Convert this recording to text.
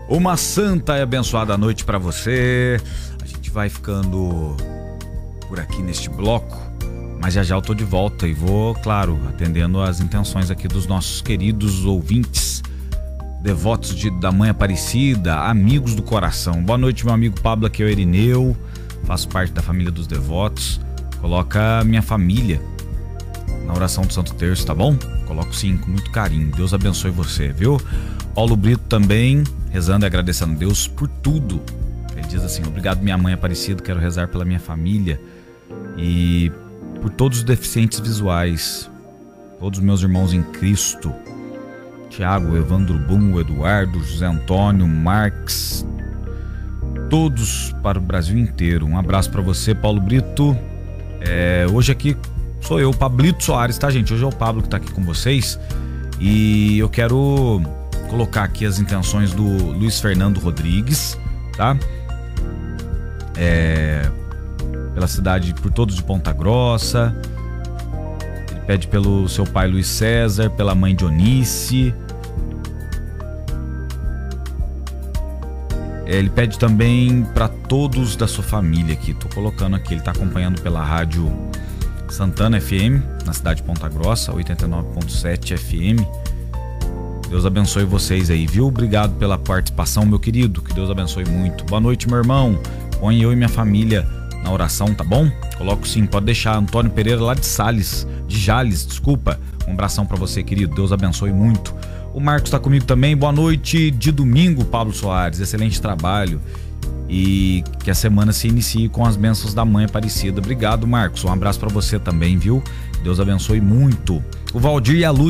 Uma santa e abençoada noite para você. A gente vai ficando por aqui neste bloco, mas já eu tô de volta e vou, claro, atendendo às intenções aqui dos nossos queridos ouvintes, devotos da Mãe Aparecida, amigos do coração. Boa noite, meu amigo Pablo, aqui é o Erineu, faço parte da família dos devotos. Coloca minha família na oração do Santo Terço, tá bom? Coloco sim, com muito carinho. Deus abençoe você, viu? Paulo Brito também, rezando e agradecendo a Deus por tudo. Ele diz assim: obrigado, minha Mãe Aparecida, quero rezar pela minha família e por todos os deficientes visuais, todos os meus irmãos em Cristo, Tiago, Evandro Bum, Eduardo, José Antônio, Marques, todos para o Brasil inteiro. Um abraço para você, Paulo Brito. Hoje aqui sou eu, Pablito Soares, tá, gente? Hoje é o Pablo que tá aqui com vocês e eu quero colocar aqui as intenções do Luiz Fernando Rodrigues, tá? Pela cidade, por todos de Ponta Grossa. Ele pede pelo seu pai Luiz César, pela mãe Dionice. Ele pede também para todos da sua família aqui. Tô colocando aqui, ele tá acompanhando pela rádio Santana FM, na cidade de Ponta Grossa, 89.7 FM. Deus abençoe vocês aí, viu? Obrigado pela participação, meu querido. Que Deus abençoe muito. Boa noite, meu irmão. Põe eu e minha família na oração, tá bom? Coloco sim, pode deixar. Antônio Pereira lá de Jales, desculpa. Um abração pra você, querido. Deus abençoe muito. O Marcos tá comigo também. Boa noite de domingo, Pablo Soares. Excelente trabalho. E que a semana se inicie com as bênçãos da Mãe Aparecida. Obrigado, Marcos. Um abraço pra você também, viu? Deus abençoe muito. O Valdir e a Luz